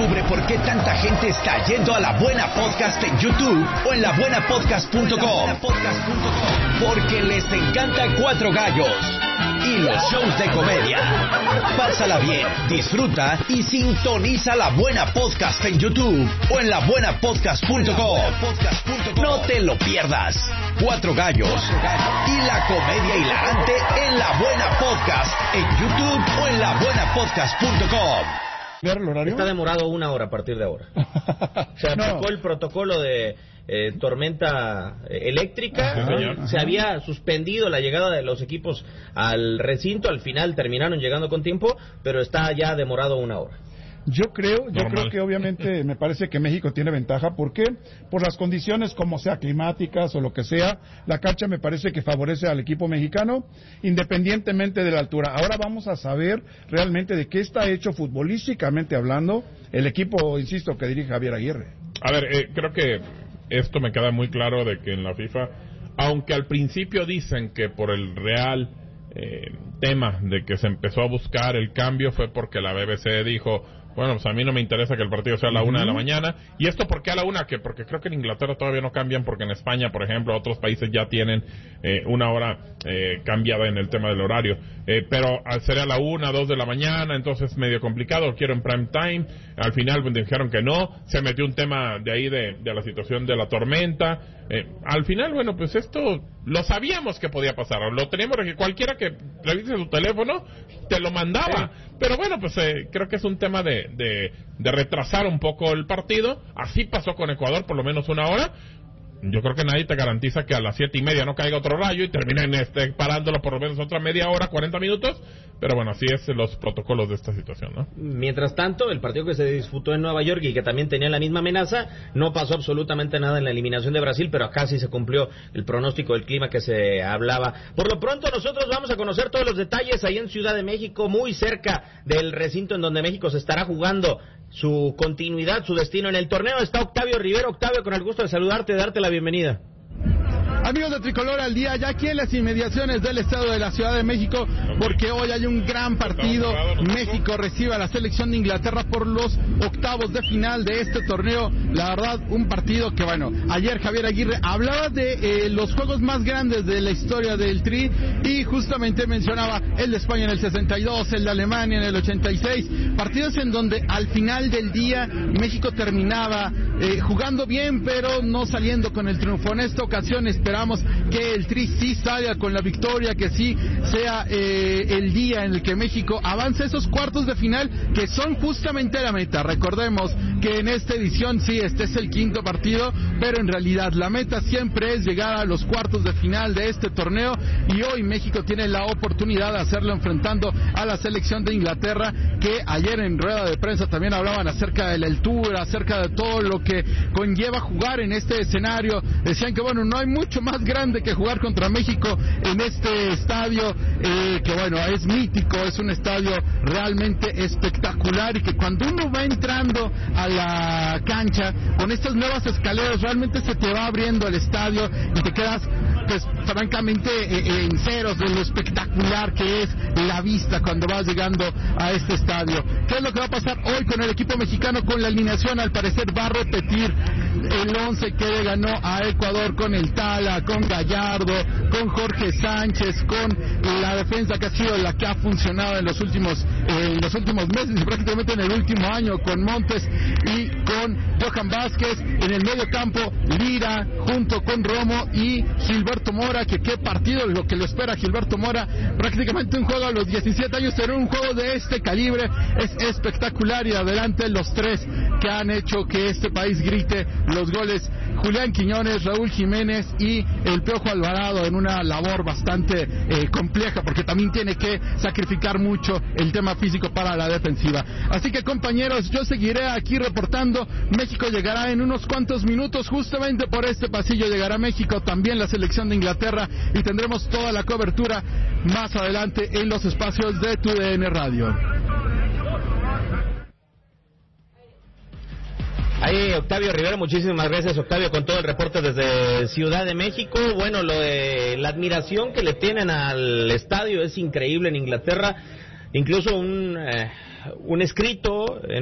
Descubre por qué tanta gente está yendo a La Buena Podcast en YouTube o en labuenapodcast.com. Porque les encanta Cuatro Gallos y los shows de comedia. Pásala bien, disfruta y sintoniza La Buena Podcast en YouTube o en labuenapodcast.com. No te lo pierdas. Cuatro Gallos y la comedia hilarante en La Buena Podcast en YouTube o en labuenapodcast.com. ¿El horario? Está demorado 1 hora a partir de ahora. Se aplicó el protocolo de tormenta eléctrica. Se había suspendido la llegada de los equipos al recinto. Al final terminaron llegando con tiempo, pero está ya demorado 1 hora. Yo creo que obviamente me parece que México tiene ventaja. ¿Por qué? Por las condiciones como sea, climáticas o lo que sea. La cancha me parece que favorece al equipo mexicano independientemente de la altura. Ahora vamos a saber realmente de qué está hecho futbolísticamente hablando el equipo, insisto, que dirige Javier Aguirre. A ver, creo que esto me queda muy claro de que en la FIFA, aunque al principio dicen que por el real tema de que se empezó a buscar el cambio fue porque la BBC dijo, bueno, pues a mí no me interesa que el partido sea a la 1 de la mañana. ¿Y esto por qué a la 1? Porque creo que en Inglaterra todavía no cambian, porque en España, por ejemplo, otros países ya tienen 1 hora cambiada en el tema del horario. Pero sería a la 1, 2 de la mañana, entonces medio complicado, quiero en prime time. Al final dijeron que no, se metió un tema de ahí de la situación de la tormenta. Al final, bueno, pues esto lo sabíamos que podía pasar, lo teníamos, que cualquiera que revise su teléfono te lo mandaba. Pero bueno, pues creo que es un tema de retrasar un poco el partido. Así pasó con Ecuador, por lo menos 1 hora. Yo creo que nadie te garantiza que a las 7:30 no caiga otro rayo y terminen parándolo por lo menos otra media hora, 40 minutos. Pero bueno, así es los protocolos de esta situación, ¿no? Mientras tanto, el partido que se disputó en Nueva York y que también tenía la misma amenaza, no pasó absolutamente nada en la eliminación de Brasil, pero acá sí se cumplió el pronóstico del clima que se hablaba. Por lo pronto, nosotros vamos a conocer todos los detalles ahí en Ciudad de México, muy cerca del recinto en donde México se estará jugando su continuidad, su destino en el torneo. Está Octavio Rivera. Octavio, con el gusto de saludarte, de darte la bienvenida. Amigos de Tricolor al Día, ya aquí en las inmediaciones del estado de la Ciudad de México, porque hoy hay un gran partido. México recibe a la selección de Inglaterra por los octavos de final de este torneo. La verdad, un partido que, bueno, ayer Javier Aguirre hablaba de los juegos más grandes de la historia del Tri y justamente mencionaba el de España en el 62, el de Alemania en el 86, partidos en donde al final del día México terminaba jugando bien, pero no saliendo con el triunfo. En esta ocasión esperamos que el Tri sí salga con la victoria, que sí sea el día en el que México avance a esos cuartos de final, que son justamente la meta. Recordemos que en esta edición sí, este es el 5º partido, pero en realidad la meta siempre es llegar a los cuartos de final de este torneo, y hoy México tiene la oportunidad de hacerlo enfrentando a la selección de Inglaterra, que ayer en rueda de prensa también hablaban acerca de la altura, acerca de todo lo que conlleva jugar en este escenario. Decían que bueno, no hay mucho más grande que jugar contra México en este estadio, que bueno, es mítico, es un estadio realmente espectacular, y que cuando uno va entrando a la cancha con estas nuevas escaleras, realmente se te va abriendo el estadio y te quedas pues francamente en ceros de lo espectacular que es la vista cuando vas llegando a este estadio. ¿Qué es lo que va a pasar hoy con el equipo mexicano? Con la alineación, al parecer va a repetir el 11 que le ganó a Ecuador, con el Tala, con Gallardo, con Jorge Sánchez, con la defensa que ha sido la que ha funcionado en los últimos meses y prácticamente en el último año, con Montes y con Johan Vázquez. En el medio campo, Lira junto con Romo y Gilberto Mora, que qué partido lo que lo espera Gilberto Mora, prácticamente un juego a los 17 años, pero un juego de este calibre es espectacular, y adelante los tres que han hecho que este país grite los goles: Julián Quiñones, Raúl Jiménez y el Piojo Alvarado, en una labor bastante compleja, porque también tiene que sacrificar mucho el tema físico para la defensiva. Así que compañeros, yo seguiré aquí reportando. México llegará en unos cuantos minutos, justamente por este pasillo llegará México, también la selección de Inglaterra, y tendremos toda la cobertura más adelante en los espacios de TUDN Radio. Ahí Octavio Rivera, muchísimas gracias Octavio con todo el reporte desde Ciudad de México. Bueno, lo de la admiración que le tienen al estadio es increíble en Inglaterra, incluso un escrito